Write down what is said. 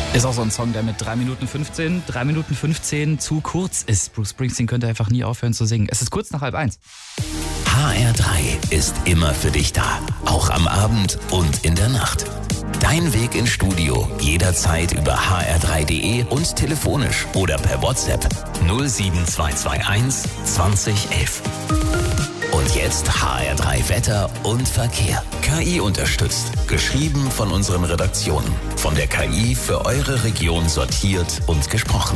Ist auch so ein Song, der mit 3 Minuten 15 zu kurz ist. Bruce Springsteen könnte einfach nie aufhören zu singen. Es ist kurz nach 12:30. HR3 ist immer für dich da. Auch am Abend und in der Nacht. Dein Weg ins Studio jederzeit über hr3.de und telefonisch oder per WhatsApp 07221 2011. Und jetzt HR3 Wetter und Verkehr. KI unterstützt. Geschrieben von unseren Redaktionen. Von der KI für eure Region sortiert und gesprochen.